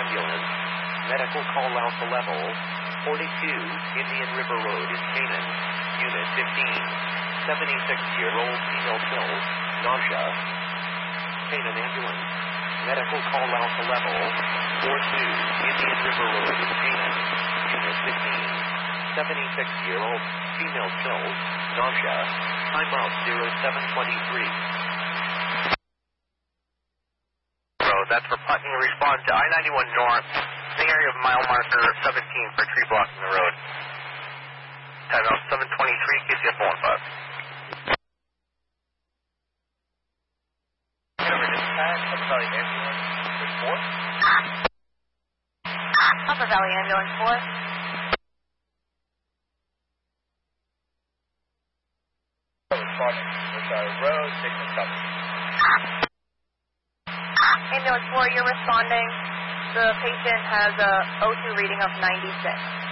ambulance. Medical call Alpha Level 42, Indian River Road in Canaan. Unit 15. 76-year-old female pills, nausea. Canaan ambulance. Medical call Alpha Level 42, Indian River Road in Canaan. Unit 15. 76-year-old female pills, nausea. Timeout 0723. That's for Putney. Respond to I-91 North, the area of mile marker 17 for tree blocking the road. Timeout 723, KCF 15. Over dispatch, Upper Valley Ambulance, there's 4. Upper Valley Ambulance 4. Responding with road, station cover. Ambulance 4, you're responding. The patient has a O2 reading of 96.